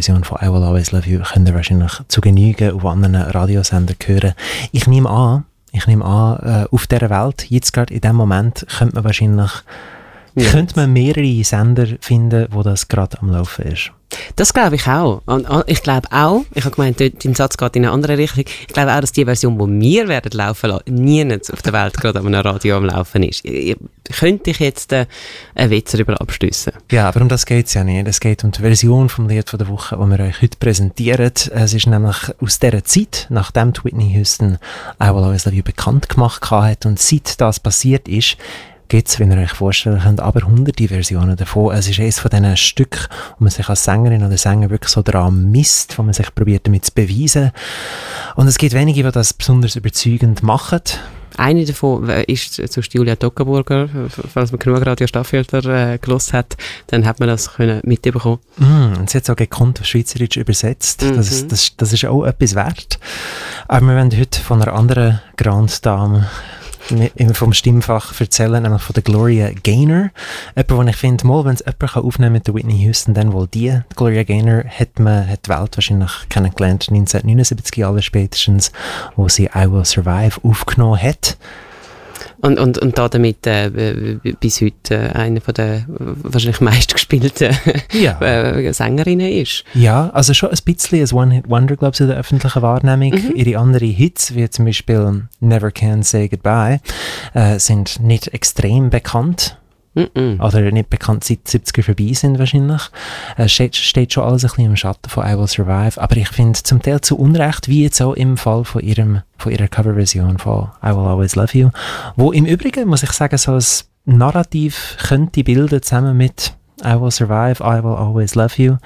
Coverversion von I Will Always Love You könnt ihr wahrscheinlich zu Genüge auf anderen Radiosendern hören. Ich nehme an, auf dieser Welt, jetzt gerade in diesem Moment, könnte man mehrere Sender finden, wo das gerade am Laufen ist. Das glaube ich auch. Und ich glaube auch, ich habe gemeint, dein Satz geht in eine andere Richtung, ich glaube auch, dass die Version, die wir werden laufen lassen, nirgends auf der Welt gerade an einem Radio am Laufen ist. Könnte ich jetzt einen Witz darüber abschliessen? Ja, aber um das geht es ja nicht. Es geht um die Version vom Lied von der Woche, die wir euch heute präsentieren. Es ist nämlich aus dieser Zeit, nachdem Whitney Houston I Will Always Love You bekannt gemacht hat und seit das passiert ist, gibt es, wie ihr euch vorstellen könnt, aber hunderte Versionen davon. Es ist eines von diesen Stücken, wo man sich als Sängerin oder Sänger wirklich so daran misst, wo man sich probiert, damit zu beweisen. Und es gibt wenige, die das besonders überzeugend machen. Eine davon ist zu Julia Toggenburger. Falls man genug Radio Stadtfilter gehört hat, dann hat man das mitbekommen. Und sie hat es auch gekonnt auf Schweizerdeutsch übersetzt. Das ist auch etwas wert. Aber wir werden heute von einer anderen Grande Dame vom Stimmfach erzählen, nämlich von der Gloria Gaynor. Jemand, wo ich finde, wenn es jemand aufnehmen mit der Whitney Houston, dann wohl die. Gloria Gaynor hat die Welt wahrscheinlich kennengelernt, 1979 Jahre spätestens, wo sie I Will Survive aufgenommen hat. Und da damit bis heute eine von der wahrscheinlich meistgespielten Sängerinnen ist. Ja, also schon ein bisschen ein One-Hit-Wonder, glaube ich, in der öffentlichen Wahrnehmung. Ihre anderen Hits, wie zum Beispiel Never Can Say Goodbye, sind nicht extrem bekannt. Oder nicht bekannt, seit 70er vorbei sind wahrscheinlich. Steht schon alles ein bisschen im Schatten von I Will Survive. Aber ich finde zum Teil zu Unrecht, wie jetzt auch im Fall von ihrer Coverversion von I Will Always Love You, wo im Übrigen, muss ich sagen, so ein Narrativ könnte bilden, zusammen mit I Will Survive, I Will Always Love You.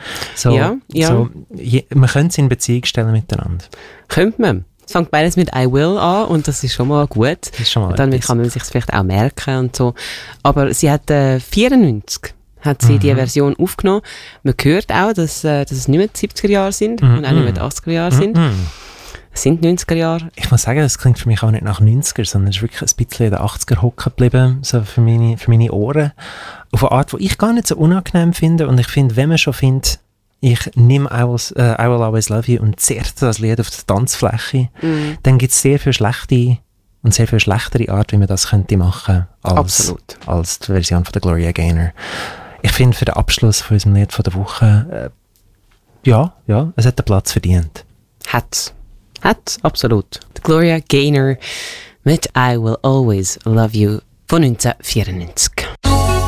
Man könnte es in Beziehung stellen miteinander. Könnte man. Es fängt beides mit I Will an und das ist schon mal gut. Damit kann man sich vielleicht auch merken und so. Aber sie hat 94 hat sie die Version aufgenommen. Man hört auch, dass es nicht mehr die 70er Jahre sind und auch nicht mehr die 80er Jahre sind. Es sind 90er Jahre. Ich muss sagen, das klingt für mich auch nicht nach 90er, sondern es ist wirklich ein bisschen in den 80er hocken geblieben, so für meine Ohren. Auf eine Art, die ich gar nicht so unangenehm finde. Und ich finde, wenn man schon findet, ich nehme I Will Always Love You und zerrt das Lied auf die Tanzfläche, dann gibt es sehr viel schlechte und sehr viel schlechtere Art, wie man das könnte machen als die Version von der Gloria Gaynor. Ich finde, für den Abschluss von unserem Lied von der Woche, es hat den Platz verdient. Hat, absolut. Die Gloria Gaynor mit I Will Always Love You von 1994.